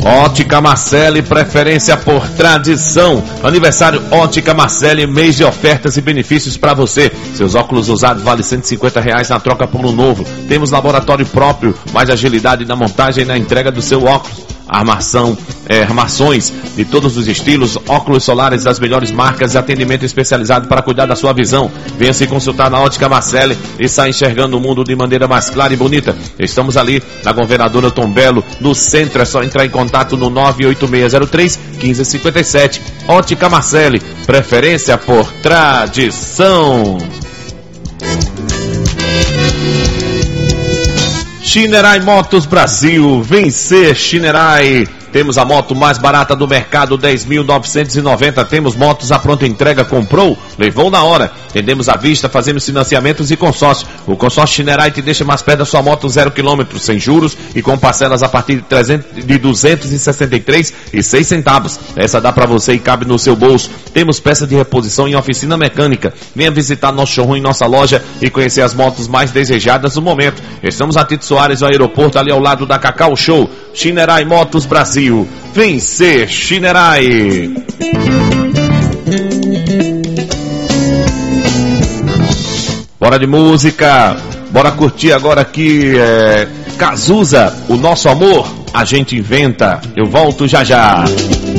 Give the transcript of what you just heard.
Ótica Marcelli, preferência por tradição. Aniversário Ótica Marcelli, mês de ofertas e benefícios para você. Seus óculos usados vale R$150 na troca por um novo. Temos laboratório próprio, mais agilidade na montagem e na entrega do seu óculos. Armações de todos os estilos, óculos solares das melhores marcas e atendimento especializado para cuidar da sua visão. Venha se consultar na Ótica Marcelli e saia enxergando o mundo de maneira mais clara e bonita. Estamos ali na Governadora Tom Belo, no centro. É só entrar em contato no 98603-1557. Ótica Marcelli, preferência por tradição. Shinerai Motos Brasil, vencer Shinerai. Temos a moto mais barata do mercado, 10.990. Temos motos à pronta entrega. Comprou? Levou na hora. Vendemos à vista, fazemos financiamentos e consórcio. O consórcio Shinerai te deixa mais perto da sua moto 0 km, sem juros e com parcelas a partir de 263,06 centavos. Essa dá para você e cabe no seu bolso. Temos peça de reposição em oficina mecânica. Venha visitar nosso showroom em nossa loja e conhecer as motos mais desejadas no momento. Estamos na Tito Soares, no aeroporto, ali ao lado da Cacau Show. Shinerai Motos Brasil. Vencer Shinerai. Bora de música. Bora curtir agora aqui Cazuza, o nosso amor a gente inventa. Eu volto já já.